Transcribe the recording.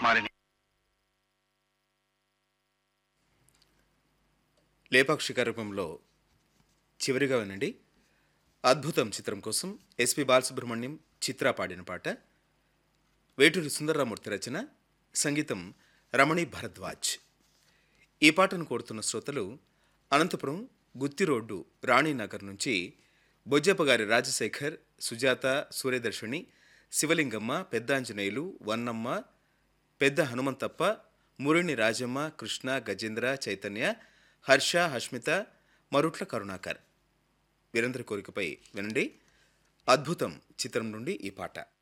మాలిని. లేపాక్షిక రూపంలో చివరిగా వినండి. అద్భుతం చిత్రం కోసం ఎస్పి బాలసుబ్రహ్మణ్యం, చిత్ర పాడిన పాట. వేటూరి సుందరరామూర్తి రచన, సంగీతం రమణి భరద్వాజ్. ఈ పాటను కోరుతున్న శ్రోతలు అనంతపురం గుత్తి రోడ్డు రాణీనగర్ నుంచి బొజ్జప్పగారి రాజశేఖర్, సుజాత, సూర్యదర్శిని, శివలింగమ్మ, పెద్దాంజనేయులు, వన్నమ్మ, పెద్ద హనుమంతప్ప, మురిణి రాజమ్మ, కృష్ణ, గజేంద్ర, చైతన్య, హర్ష, హష్మిత, మరుట్ల కరుణాకర్. వీరందరి కోరికపై వినండి. అద్భుతం చిత్రం నుండి ఈ పాట.